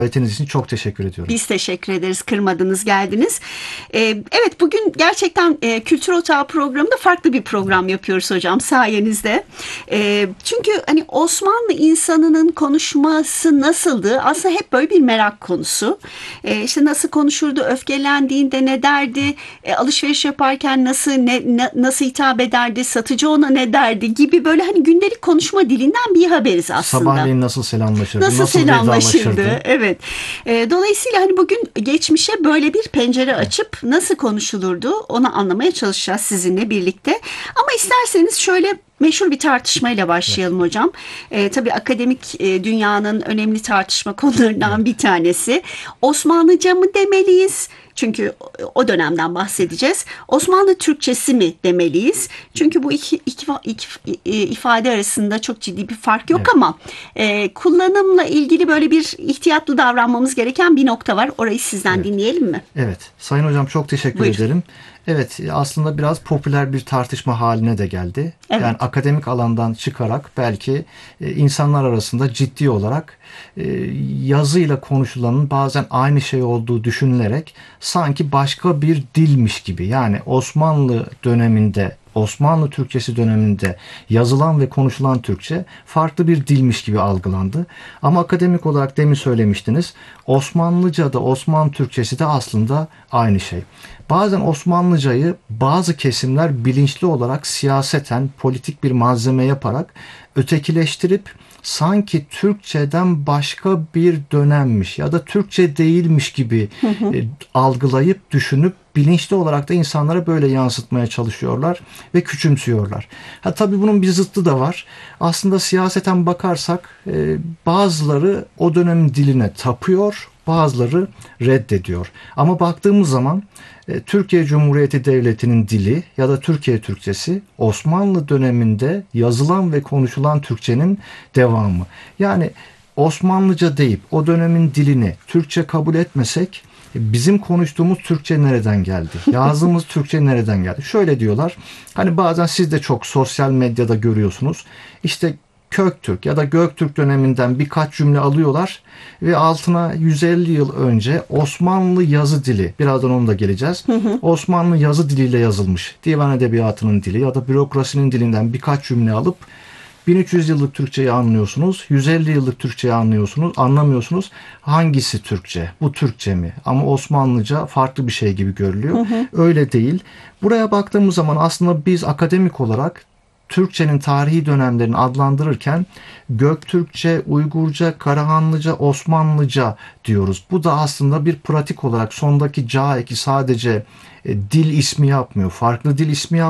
Davetiniz için çok teşekkür ediyorum. Biz teşekkür ederiz. Kırmadınız, geldiniz. Evet, bugün gerçekten Kültür Otağı programında farklı bir program yapıyoruz hocam sayenizde. Çünkü hani Osmanlı insanının konuşması nasıldı? Aslında hep böyle bir merak konusu. İşte nasıl konuşurdu, öfkelendiğinde ne derdi, alışveriş yaparken nasıl hitap ederdi, satıcı ona ne derdi gibi böyle hani gündelik konuşma dilinden bir haberiz aslında. Sabahleyin nasıl selamlaşırdı, Nasıl selamlaşırdı? Evet. Dolayısıyla hani bugün geçmişe böyle bir pencere açıp nasıl konuşulurdu onu anlamaya çalışacağız sizinle birlikte. Ama isterseniz şöyle meşhur bir tartışmayla başlayalım hocam. Tabii akademik dünyanın önemli tartışma konularından bir tanesi. Osmanlıca mı demeliyiz? Çünkü o dönemden bahsedeceğiz. Osmanlı Türkçesi mi demeliyiz? Çünkü bu iki ifade arasında çok ciddi bir fark yok, Evet. ama kullanımla ilgili böyle bir ihtiyatlı davranmamız gereken bir nokta var. Orayı sizden Evet. dinleyelim mi? Evet. Sayın Hocam çok teşekkür Buyurun. ederim. Evet, aslında biraz popüler bir tartışma haline de geldi. Evet. Yani akademik alandan çıkarak belki insanlar arasında ciddi olarak yazıyla konuşulanın bazen aynı şey olduğu düşünülerek sanki başka bir dilmiş gibi. Yani Osmanlı döneminde, Osmanlı Türkçesi döneminde yazılan ve konuşulan Türkçe farklı bir dilmiş gibi algılandı. Ama akademik olarak demin söylemiştiniz, Osmanlıca da Osmanlı Türkçesi de aslında aynı şey. Bazen Osmanlıcayı bazı kesimler bilinçli olarak siyaseten politik bir malzeme yaparak ötekileştirip sanki Türkçeden başka bir dönemmiş ya da Türkçe değilmiş gibi algılayıp düşünüp bilinçli olarak da insanlara böyle yansıtmaya çalışıyorlar ve küçümsüyorlar. Tabii bunun bir zıttı da var. Aslında siyaseten bakarsak bazıları o dönemin diline tapıyor, bazıları reddediyor. Ama baktığımız zaman Türkiye Cumhuriyeti Devleti'nin dili ya da Türkiye Türkçesi Osmanlı döneminde yazılan ve konuşulan Türkçenin devamı. Yani Osmanlıca deyip o dönemin dilini Türkçe kabul etmesek bizim konuştuğumuz Türkçe nereden geldi? Yazdığımız Türkçe nereden geldi? Şöyle diyorlar. Hani bazen siz de çok sosyal medyada görüyorsunuz. İşte Köktürk ya da Göktürk döneminden birkaç cümle alıyorlar ve altına 150 yıl önce Osmanlı yazı dili, birazdan ona da geleceğiz. Osmanlı yazı diliyle yazılmış divan edebiyatının dili ya da bürokrasinin dilinden birkaç cümle alıp 1300 yıllık Türkçeyi anlıyorsunuz, 150 yıllık Türkçeyi anlamıyorsunuz. Hangisi Türkçe? Bu Türkçe mi? Ama Osmanlıca farklı bir şey gibi görülüyor. Öyle değil. Buraya baktığımız zaman aslında biz akademik olarak Türkçenin tarihi dönemlerini adlandırırken Göktürkçe, Uygurca, Karahanlıca, Osmanlıca diyoruz. Bu da aslında bir pratik olarak sondaki ca eki sadece dil ismi yapmıyor. Farklı dil ismi yapmıyor.